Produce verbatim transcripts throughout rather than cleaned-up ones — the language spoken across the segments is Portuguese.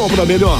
Obra melhor.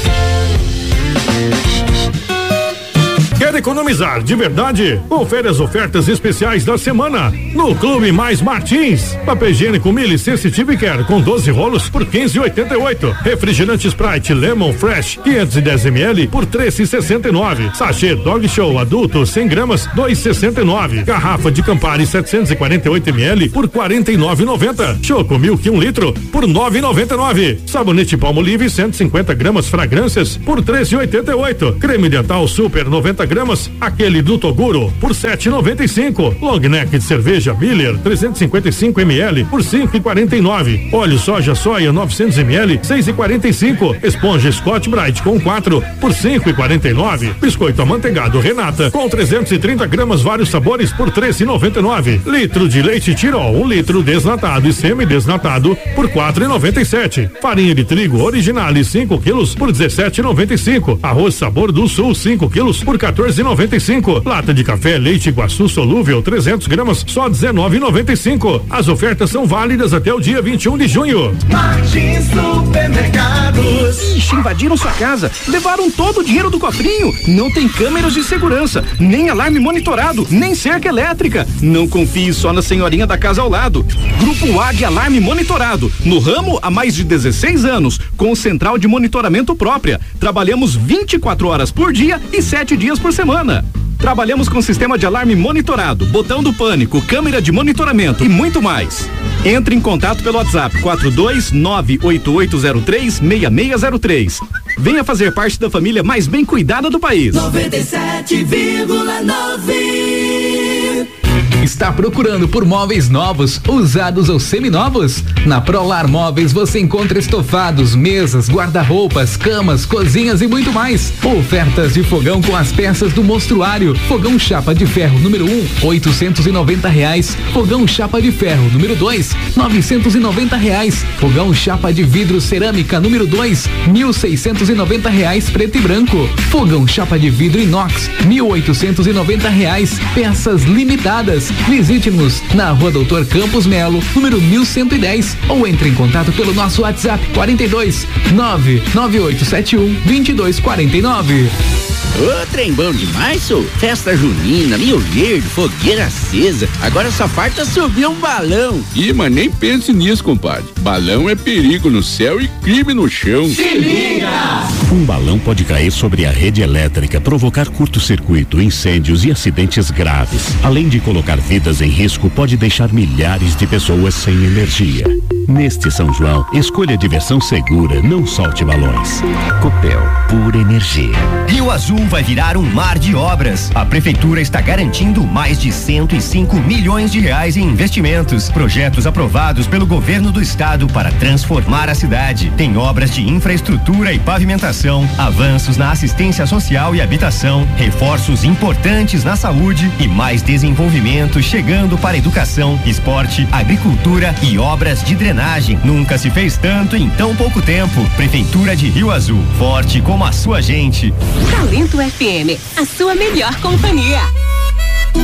Quer economizar de verdade? Confere as ofertas especiais da semana no Clube Mais Martins. Papel higiênico Mili Sensitive Care com doze rolos por quinze e oitenta e oito. Refrigerante Sprite Lemon Fresh quinhentos e dez mililitros por treze e sessenta e nove. Sachê Dog Show adulto cem gramas dois e sessenta e nove. Garrafa de Campari setecentos e quarenta e oito mililitros por quarenta e nove e noventa. Choco Milk um litro por nove e noventa e nove. Sabonete Palmolive cento e cinquenta gramas fragrâncias por treze e oitenta e oito. Creme dental Super noventa gramas, aquele do Toguro por sete e noventa e cinco. Long neck de cerveja Miller trezentos e cinquenta e cinco mililitros por cinco e quarenta e nove. Óleo soja soia novecentos mililitros seis e quarenta e cinco. Esponja Scott Brite com quatro por cinco e quarenta e nove. Biscoito amanteigado Renata com trezentos e trinta gramas vários sabores por treze e noventa e nove. Litro de leite Tirol um litro desnatado e semi-desnatado por quatro e noventa e sete. Farinha de trigo Originale cinco quilos por dezessete e noventa e cinco. Arroz Sabor do Sul cinco quilos por quatorze e noventa e cinco. Lata de café Leite Iguaçu solúvel trezentos gramas só dezenove e noventa e cinco. As ofertas são válidas até o dia vinte e um de junho. Martins Supermercados. Ixi, invadiram sua casa, levaram todo o dinheiro do cofrinho. Não tem câmeras de segurança, nem alarme monitorado, nem cerca elétrica. Não confie só na senhorinha da casa ao lado. Grupo Águia Alarme Monitorado, no ramo há mais de dezesseis anos, com central de monitoramento própria. Trabalhamos vinte e quatro horas por dia e sete dias por semana. Trabalhamos com sistema de alarme monitorado, botão do pânico, câmera de monitoramento e muito mais. Entre em contato pelo WhatsApp quatro dois nove oito oito zero três seis seis zero três. Venha fazer parte da família mais bem cuidada do país. noventa e sete vírgula nove. Está procurando por móveis novos, usados ou seminovos? Na Prolar Móveis você encontra estofados, mesas, guarda-roupas, camas, cozinhas e muito mais. Ofertas de fogão com as peças do mostruário. Fogão chapa de ferro número um, oitocentos e noventa reais. Fogão chapa de ferro número dois, novecentos e noventa reais. Fogão chapa de vidro cerâmica número dois, mil seiscentos e noventa reais, preto e branco. Fogão chapa de vidro inox, mil oitocentos e noventa reais. Peças limitadas. Visite-nos na Rua Doutor Campos Melo, número mil cento e dez, ou entre em contato pelo nosso WhatsApp quarenta e dois nove nove oito sete um dois dois quatro nove. Ô, trem bom demais, sou. Festa junina, Rio Verde, fogueira acesa. Agora só falta subir um balão. Ih, mas nem pense nisso, compadre. Balão é perigo no céu e crime no chão. Se liga! Um balão pode cair sobre a rede elétrica, provocar curto-circuito, incêndios e acidentes graves. Além de colocar vidas em risco, pode deixar milhares de pessoas sem energia. Neste São João, escolha diversão segura, não solte balões. Copel, pura energia. Rio Azul vai virar um mar de obras. A prefeitura está garantindo mais de cento e cinco milhões de reais em investimentos. Projetos aprovados pelo governo do estado para transformar a cidade. Tem obras de infraestrutura e pavimentação, avanços na assistência social e habitação, reforços importantes na saúde e mais desenvolvimento chegando para educação, esporte, agricultura e obras de drenagem. Nunca se fez tanto em tão pouco tempo. Prefeitura de Rio Azul, forte como a sua gente. Talento F M, a sua melhor companhia.